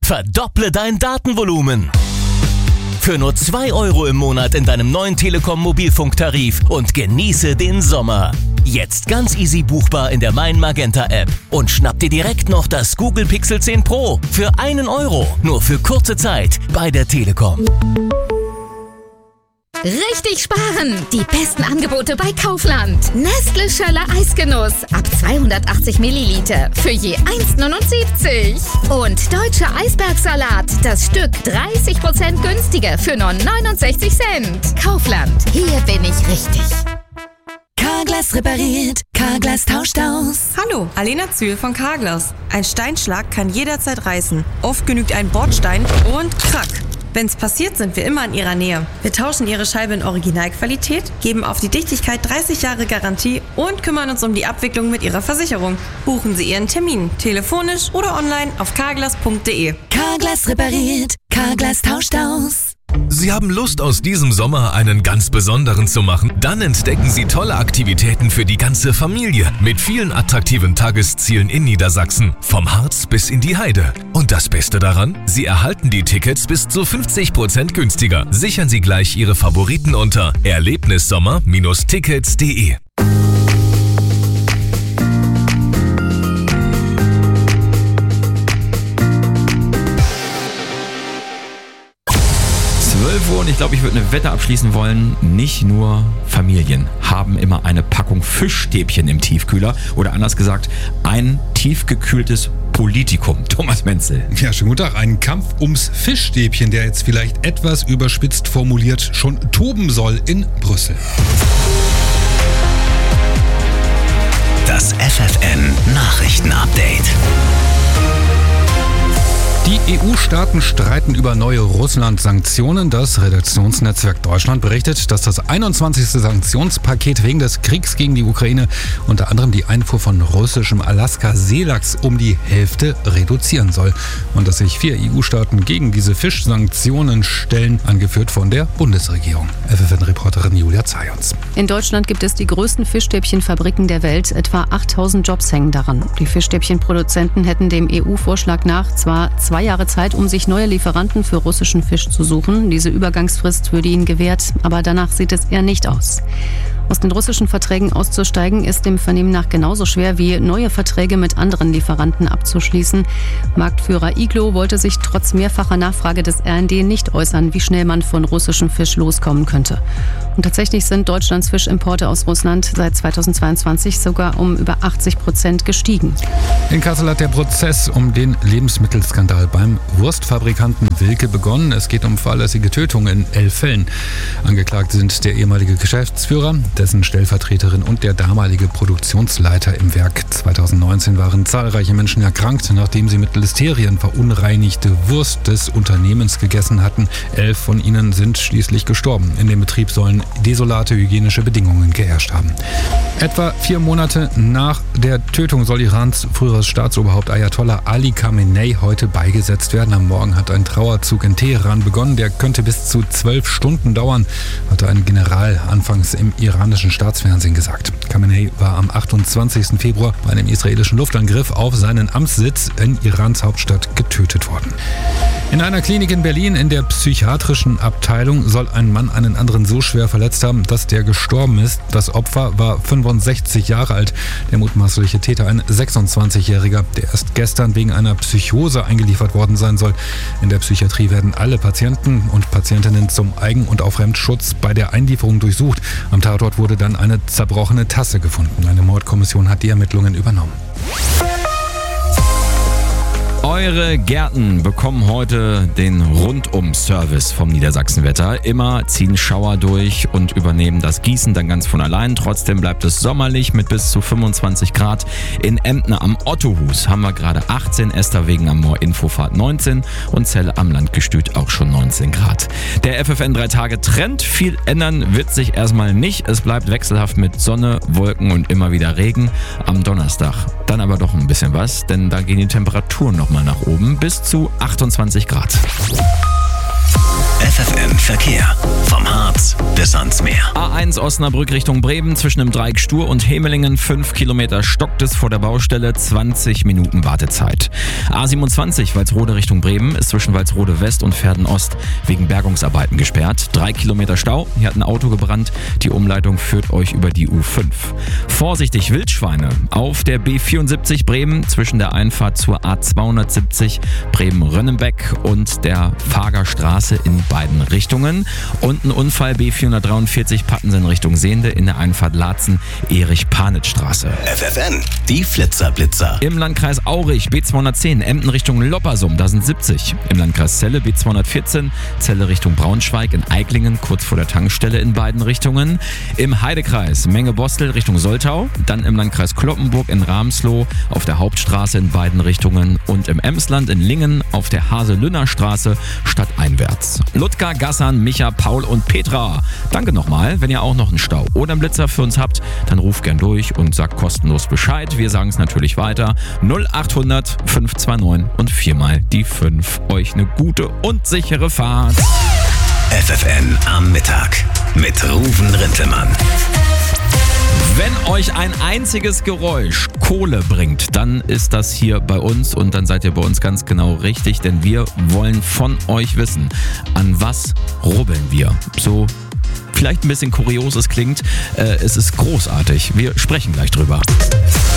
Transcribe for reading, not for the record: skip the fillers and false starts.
Verdopple dein Datenvolumen. Für nur 2 € im Monat in deinem neuen Telekom Mobilfunktarif und genieße den Sommer. Jetzt ganz easy buchbar in der Mein Magenta App und schnapp dir direkt noch das Google Pixel 10 Pro für 1 €, nur für kurze Zeit bei der Telekom. Richtig sparen! Die besten Angebote bei Kaufland. Nestle Schöller Eisgenuss ab 280 Milliliter für je 1,79. Und Deutscher Eisbergsalat, das Stück 30% günstiger für nur 69 Cent. Kaufland, hier bin ich richtig. Carglass repariert, Carglass tauscht aus. Hallo, Alena Zühl von Carglass. Ein Steinschlag kann jederzeit reißen. Oft genügt ein Bordstein und krack. Wenn's passiert, sind wir immer in Ihrer Nähe. Wir tauschen Ihre Scheibe in Originalqualität, geben auf die Dichtigkeit 30 Jahre Garantie und kümmern uns um die Abwicklung mit Ihrer Versicherung. Buchen Sie Ihren Termin, telefonisch oder online auf carglass.de. Carglass repariert, Carglass tauscht aus. Sie haben Lust, aus diesem Sommer einen ganz besonderen zu machen? Dann entdecken Sie tolle Aktivitäten für die ganze Familie mit vielen attraktiven Tageszielen in Niedersachsen, vom Harz bis in die Heide. Und das Beste daran? Sie erhalten die Tickets bis zu 50% günstiger. Sichern Sie gleich Ihre Favoriten unter erlebnissommer-tickets.de. Und ich glaube, ich würde eine Wette abschließen wollen, nicht nur Familien haben immer eine Packung Fischstäbchen im Tiefkühler oder anders gesagt, ein tiefgekühltes Politikum. Thomas Menzel. Ja, schönen guten Tag. Ein Kampf ums Fischstäbchen, der jetzt vielleicht etwas überspitzt formuliert schon toben soll in Brüssel. Das FFN Nachrichtenupdate. Die EU-Staaten streiten über neue Russland-Sanktionen. Das Redaktionsnetzwerk Deutschland berichtet, dass das 21. Sanktionspaket wegen des Kriegs gegen die Ukraine unter anderem die Einfuhr von russischem Alaska-Seelachs um die Hälfte reduzieren soll. Und dass sich 4 EU-Staaten gegen diese Fischsanktionen stellen, angeführt von der Bundesregierung. FFN-Reporterin Julia Zajons. In Deutschland gibt es die größten Fischstäbchenfabriken der Welt. Etwa 8000 Jobs hängen daran. Die Fischstäbchenproduzenten hätten dem EU-Vorschlag nach zwar 2 Jahre Zeit, um sich neue Lieferanten für russischen Fisch zu suchen. Diese Übergangsfrist würde ihnen gewährt, aber danach sieht es eher nicht aus. Aus den russischen Verträgen auszusteigen, ist dem Vernehmen nach genauso schwer wie neue Verträge mit anderen Lieferanten abzuschließen. Marktführer Iglo wollte sich trotz mehrfacher Nachfrage des RND nicht äußern, wie schnell man von russischem Fisch loskommen könnte. Und tatsächlich sind Deutschlands Fischimporte aus Russland seit 2022 sogar um über 80% gestiegen. In Kassel hat der Prozess um den Lebensmittelskandal beim Wurstfabrikanten Wilke begonnen. Es geht um fahrlässige Tötungen in 11 Fällen. Angeklagt sind der ehemalige Geschäftsführer, dessen Stellvertreterin und der damalige Produktionsleiter im Werk. 2019 waren zahlreiche Menschen erkrankt, nachdem sie mit Listerien verunreinigte Wurst des Unternehmens gegessen hatten. 11 von ihnen sind schließlich gestorben. In dem Betrieb sollen desolate hygienische Bedingungen geherrscht haben. Etwa 4 Monate nach der Tötung soll Irans früheres Staatsoberhaupt Ayatollah Ali Khamenei heute beigesetzt werden. Am Morgen hat ein Trauerzug in Teheran begonnen. Der könnte bis zu 12 Stunden dauern, hatte ein General anfangs im iranischen Staatsfernsehen gesagt. Khamenei war am 28. Februar bei einem israelischen Luftangriff auf seinen Amtssitz in Irans Hauptstadt getötet worden. In einer Klinik in Berlin in der psychiatrischen Abteilung soll ein Mann einen anderen so schwer verletzt haben, dass der gestorben ist. Das Opfer war 65 Jahre alt. Der mutmaßliche Täter ein 26-Jähriger, der erst gestern wegen einer Psychose eingeliefert worden sein soll. In der Psychiatrie werden alle Patienten und Patientinnen zum Eigen- und auf Fremdschutz bei der Einlieferung durchsucht. Am Tatort wurde dann eine zerbrochene Tasse gefunden. Eine Mordkommission hat die Ermittlungen übernommen. Eure Gärten bekommen heute den Rundum-Service vom Niedersachsenwetter. Immer ziehen Schauer durch und übernehmen das Gießen dann ganz von allein. Trotzdem bleibt es sommerlich mit bis zu 25 Grad. In Emden am Ottohus haben wir gerade 18, Esterwegen am Moor Infofahrt 19 und Celle am Landgestüt auch schon 19 Grad. Der FFN 3-Tage-Trend, viel ändern wird sich erstmal nicht. Es bleibt wechselhaft mit Sonne, Wolken und immer wieder Regen. Am Donnerstag dann aber doch ein bisschen was, denn da gehen die Temperaturen nochmal nach oben bis zu 28 Grad. FFN Verkehr. Vom Harz bis ans Meer. A1 Osnabrück Richtung Bremen zwischen dem Dreieck Stur und Hemelingen. 5 Kilometer stockt es vor der Baustelle. 20 Minuten Wartezeit. A27 Walsrode Richtung Bremen ist zwischen Walsrode West und Verden Ost wegen Bergungsarbeiten gesperrt. 3 Kilometer Stau. Hier hat ein Auto gebrannt. Die Umleitung führt euch über die U5. Vorsichtig Wildschweine auf der B74 Bremen zwischen der Einfahrt zur A270 Bremen-Rönnenbeck und der Fagerstraße in beiden Richtungen. Und ein Unfall B443 Pattensen Richtung Sehnde in der Einfahrt Laatzen-Erich-Panitz-Straße. FFN, die Flitzer-Blitzer. Im Landkreis Aurich B210 Emden Richtung Loppersum, da sind 70. Im Landkreis Celle B214 Celle Richtung Braunschweig in Eiklingen kurz vor der Tankstelle in beiden Richtungen. Im Heidekreis Menge-Bostel Richtung Soltau, dann im Landkreis Kloppenburg in Ramsloh auf der Hauptstraße in beiden Richtungen und im Emsland in Lingen auf der Hase-Lünner Straße stadteinwärts. Ludger, Gassan, Micha, Paul und Petra. Danke nochmal. Wenn ihr auch noch einen Stau oder einen Blitzer für uns habt, dann ruft gern durch und sagt kostenlos Bescheid. Wir sagen es natürlich weiter. 0800 529 und 4 mal die 5. Euch eine gute und sichere Fahrt. FFN am Mittag mit Ruven Rintelmann. Wenn euch ein einziges Geräusch Kohle bringt, dann ist das hier bei uns und dann seid ihr bei uns ganz genau richtig, denn wir wollen von euch wissen, an was rubbeln wir? So vielleicht ein bisschen kurios es klingt, es ist großartig. Wir sprechen gleich drüber.